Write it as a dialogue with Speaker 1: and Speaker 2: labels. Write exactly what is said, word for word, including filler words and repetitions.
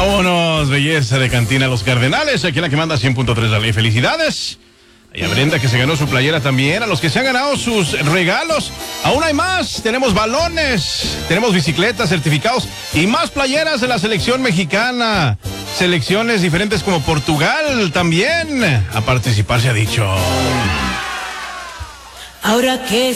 Speaker 1: Vámonos, belleza de cantina Los Cardenales. Aquí la que manda cien punto tres la ley. Felicidades. Y a Brenda, que se ganó su playera también. A los que se han ganado sus regalos. Aún hay más. Tenemos balones, tenemos bicicletas, certificados y más playeras de la selección mexicana. Selecciones diferentes como Portugal también. A participar se ha dicho.
Speaker 2: Ahora que